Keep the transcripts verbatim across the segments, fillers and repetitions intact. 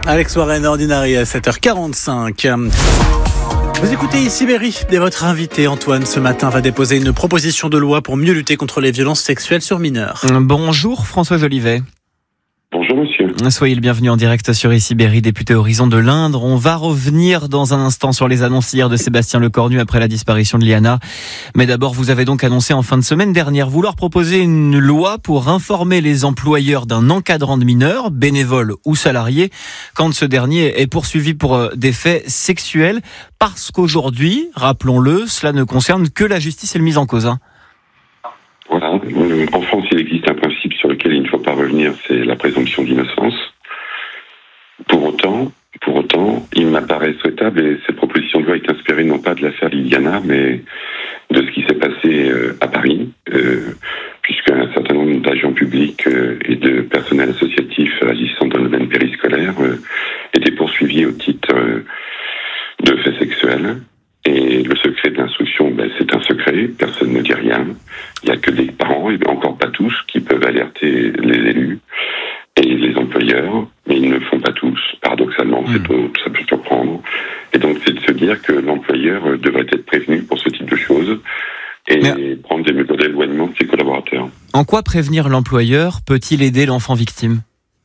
Alex Warren, Ordinary à sept heures quarante-cinq. Vous écoutez ici Berry et votre invité Antoine ce matin va déposer une proposition de loi pour mieux lutter contre les violences sexuelles sur mineurs. Bonjour Françoise Olivet. Bonjour monsieur. Soyez le bienvenu en direct sur ici Berry, député Horizon de l'Indre. On va revenir dans un instant sur les annonces hier de Sébastien Lecornu après la disparition de Liana. Mais d'abord, vous avez donc annoncé en fin de semaine dernière vouloir proposer une loi pour informer les employeurs d'un encadrant de mineurs, bénévole ou salarié, quand ce dernier est poursuivi pour des faits sexuels. Parce qu'aujourd'hui, rappelons-le, cela ne concerne que la justice et le mise en cause. Hein. Voilà. En France, il existe un principe sur lequel il ne faut pas revenir, c'est la présomption d'innocence. Pour autant, pour autant, il m'apparaît souhaitable, et cette proposition de loi est inspirée non pas de l'affaire Liliana, mais de ce qui s'est passé à Paris, euh, puisqu'un certain nombre d'agents publics euh, et de personnel associatif agissant dans le domaine périscolaire euh, étaient poursuivis au titre euh, de faits sexuels. Et le secret de l'instruction, ben, c'est un secret, personne ne dit rien. Il n'y a que des parents, et encore pas tous, qui peuvent alerter les élus et les employeurs, mais ils ne le font pas tous. Paradoxalement, mmh. c'est, ça peut surprendre. Et donc, c'est de se dire que l'employeur devrait être prévenu pour ce type de choses et mais... prendre des mesures d'éloignement de ses collaborateurs. En quoi prévenir l'employeur peut-il aider l'enfant victime ?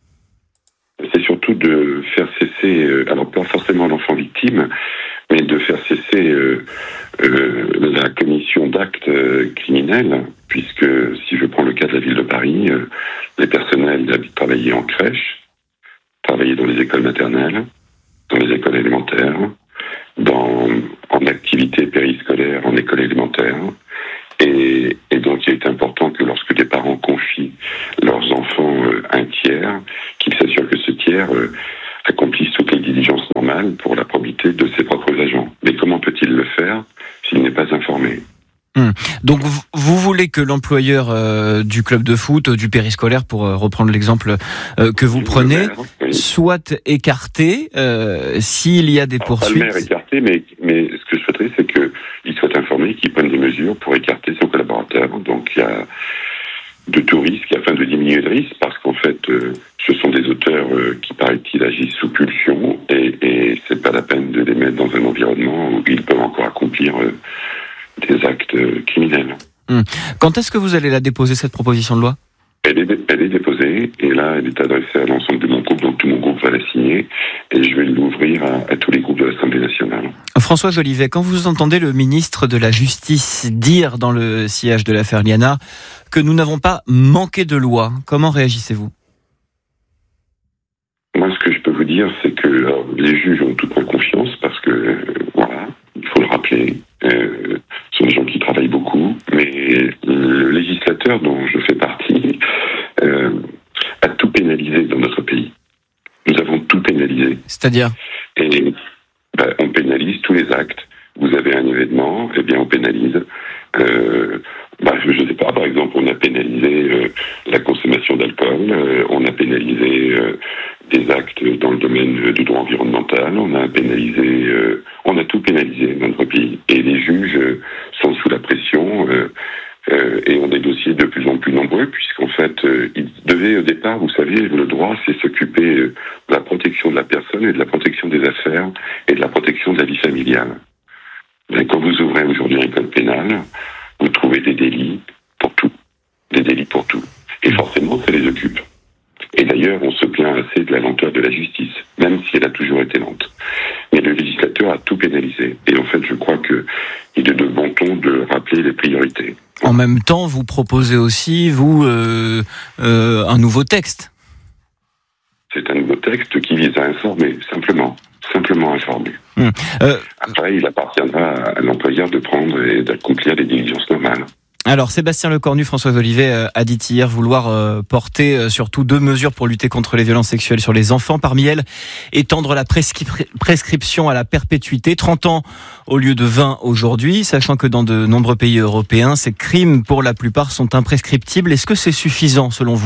C'est surtout de faire cesser, alors pas forcément l'enfant victime, mais de faire cesser euh, euh, la commission d'actes euh, criminels, puisque si je prends le cas de la ville de Paris, euh, les personnels travaillaient en crèche, travaillaient dans les écoles maternelles, dans les écoles élémentaires, dans, en activité périscolaire en école élémentaire, et, et donc il est important que lorsque les parents confient leurs enfants euh, à un tiers, qu'ils s'assurent que ce tiers euh, accomplissent toutes les diligences normales pour la probité de ses propres agents. Mais comment peut-il le faire s'il n'est pas informé ? Hum. Donc vous voulez que l'employeur euh, du club de foot, du périscolaire, pour euh, reprendre l'exemple euh, que vous prenez, maire, oui. soit écarté euh, s'il y a des Alors, poursuites. Pas le maire écarté, mais, mais ce que je souhaiterais, c'est qu'il soit informé, qu'il prenne des mesures pour écarter son collaborateur. Donc il y a de tout risque afin de diminuer le risque, parce qu'en fait, euh, ce sont des auteurs euh, qui, paraît-il, agissent sous pulsion, et, et c'est pas la peine de les mettre dans un environnement où ils peuvent encore accomplir euh, des actes euh, criminels. Hum. Quand est-ce que vous allez la déposer, cette proposition de loi ? Elle est, elle est déposée, et là, elle est adressée à l'ensemble de mon groupe, donc tout mon groupe va la signer, et je vais l'ouvrir à, à tous les groupes de l'Assemblée nationale. Françoise Olivet, quand vous entendez le ministre de la Justice dire dans le sillage de l'affaire Liana que nous n'avons pas manqué de loi, comment réagissez-vous ? Moi, ce que je peux vous dire, c'est que alors, les juges ont toute ma confiance, parce que, euh, voilà, il faut le rappeler, euh, ce sont des gens qui travaillent beaucoup, mais le législateur dont je fais partie euh, a tout pénalisé dans notre pays. Nous avons tout pénalisé. C'est-à-dire ? Et ben, on pénalise tous les actes. Vous avez un événement, eh bien on pénalise. Euh, bah, je ne sais pas, par exemple, on a pénalisé euh, la consommation d'alcool, euh, on a pénalisé euh, des actes dans le domaine du droit environnemental, on a pénalisé, euh, on a tout pénalisé dans notre pays. Et les juges euh, sont sous la pression euh, euh, et ont des dossiers de plus en plus nombreux, puisqu'en fait, euh, ils devaient au départ, vous savez, le droit, c'est s'occuper euh, de la protection de la personne et de la protection des affaires et de la protection de la vie familiale. Mais quand vous ouvrez aujourd'hui un code pénal, vous trouvez des délits pour tout. Des délits pour tout. Et forcément, ça les occupe. Et d'ailleurs, on se plaint assez de la lenteur de la justice, même si elle a toujours été lente. Mais le législateur a tout pénalisé. Et en fait, je crois qu'il est de bon ton de rappeler les priorités. En même temps, vous proposez aussi, vous, euh, euh, un nouveau texte. C'est un nouveau texte qui vise à informer, simplement. Simplement informer. Mmh. Euh, Après, il appartiendra à l'employeur de prendre et d'accomplir les diligences normales. Alors, Sébastien Lecornu, Françoise Olivet a dit hier vouloir porter surtout deux mesures pour lutter contre les violences sexuelles sur les enfants. Parmi elles, étendre la prescri- prescription à la perpétuité, trente ans au lieu de vingt aujourd'hui, sachant que dans de nombreux pays européens, ces crimes, pour la plupart, sont imprescriptibles. Est-ce que c'est suffisant, selon vous ?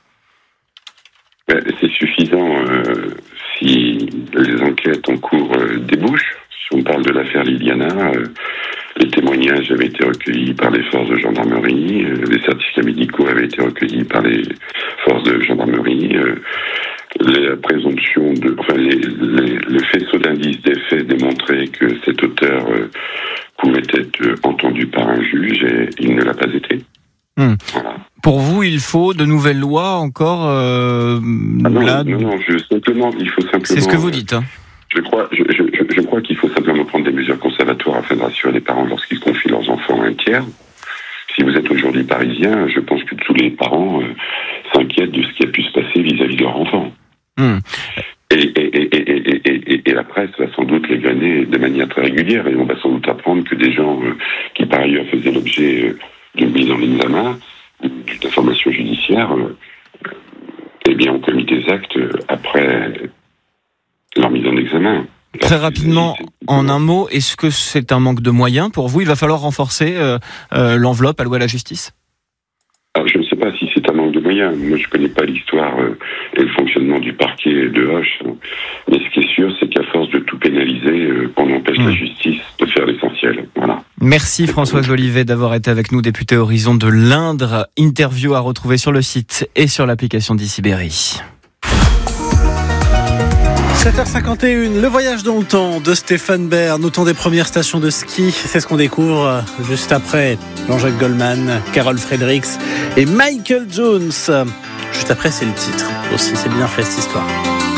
Ben, c'est suffisant euh, si les enquêtes en cours euh, débouchent. Si on parle de l'affaire Liliana, euh, les témoignages avaient été recueillis par les forces de gendarmerie, euh, les certificats médicaux avaient été recueillis par les forces de gendarmerie, euh, la présomption de, enfin, les, les, le faisceau d'indices des faits démontrait que cet auteur euh, pouvait être euh, entendu par un juge et il ne l'a pas été. Hum. Voilà. Pour vous, il faut de nouvelles lois encore euh, ah non, là non, non, je, simplement, il faut simplement. C'est ce que vous dites. Hein. Je crois, je, je, je crois qu'il faut simplement prendre des mesures conservatoires afin de rassurer les parents lorsqu'ils confient leurs enfants à un tiers. Si vous êtes aujourd'hui parisien, je pense que tous les parents euh, s'inquiètent de ce qui a pu se passer vis-à-vis de leur enfant. Mmh. Et, et, et, et, et, et, et la presse va sans doute les glaner de manière très régulière, et on va sans doute apprendre que des gens euh, qui par ailleurs faisaient l'objet euh, d'une mise en examen ou d'une information judiciaire, euh, eh bien ont commis des actes euh, après leur mise en examen. Très rapidement, en un mot, est-ce que c'est un manque de moyens pour vous ? Il va falloir renforcer euh, euh, l'enveloppe allouée à la justice ? Alors, je ne sais pas si c'est un manque de moyens. Moi, je ne connais pas l'histoire euh, et le fonctionnement du parquet de Hoche. Mais ce qui est sûr, c'est qu'à force de tout pénaliser, euh, qu'on empêche mmh. la justice de faire l'essentiel. Voilà. Merci Françoise Olivet d'avoir été avec nous, député Horizon de l'Indre. Interview à retrouver sur le site et sur l'application d'Ici Berry. sept heures cinquante et une, le voyage dans le temps de Stéphane Bern, autant des premières stations de ski, c'est ce qu'on découvre juste après Jean-Jacques Goldman, Carol Fredericks et Michael Jones. Juste après, c'est le titre aussi, c'est bien fait cette histoire.